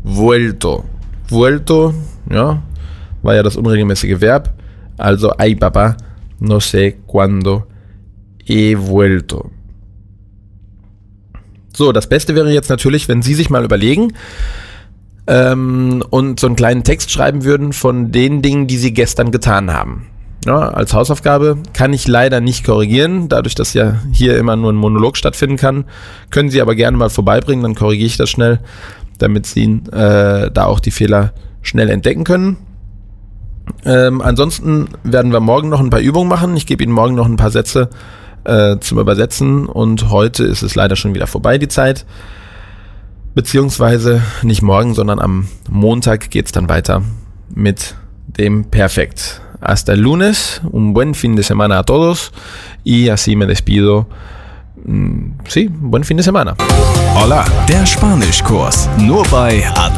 vuelto. Vuelto, ja, war ja das unregelmäßige Verb. Also, ay papá, no sé cuándo he vuelto. So, das Beste wäre jetzt natürlich, wenn Sie sich mal überlegen und so einen kleinen Text schreiben würden von den Dingen, die Sie gestern getan haben. Ja, als Hausaufgabe kann ich leider nicht korrigieren, dadurch, dass ja hier immer nur ein Monolog stattfinden kann. Können Sie aber gerne mal vorbeibringen, dann korrigiere ich das schnell, damit Sie da auch die Fehler schnell entdecken können. Ansonsten werden wir morgen noch ein paar Übungen machen. Ich gebe Ihnen morgen noch ein paar Sätze zum Übersetzen und heute ist es leider schon wieder vorbei, die Zeit. Beziehungsweise nicht morgen, sondern am Montag geht es dann weiter mit dem Perfekt. Hasta el lunes, un buen fin de semana a todos y así me despido. Sí, buen fin de semana. Hola, der Spanischkurs. Nur bei